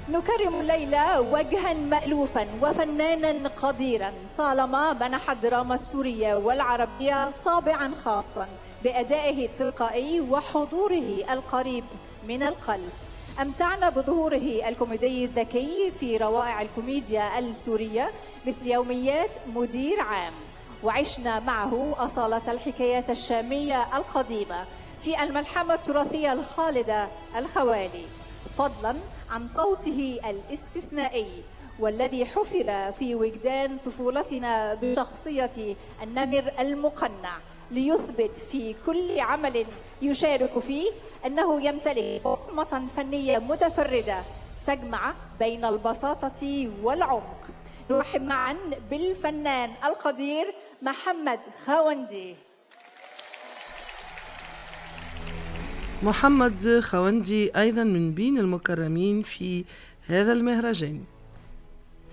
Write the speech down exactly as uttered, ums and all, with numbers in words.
نكرم الليلة وجها مألوفا وفنانا قديرا طالما منح الدراما السورية والعربية طابعا خاصا بأدائه التلقائي وحضوره القريب من القلب. أمتعنا بظهوره الكوميدي الذكي في روائع الكوميديا السورية مثل يوميات مدير عام، وعشنا معه أصالة الحكايات الشامية القديمة في الملحمة التراثية الخالدة الخوالي، فضلا عن صوته الاستثنائي والذي حفر في وجدان طفولتنا بشخصية النمر المقنع، ليثبت في كل عمل يشارك فيه أنه يمتلك بصمة فنية متفردة تجمع بين البساطة والعمق. نرحب معا بالفنان القدير محمد خاوندي. محمد خاوندي أيضا من بين المكرمين في هذا المهرجان.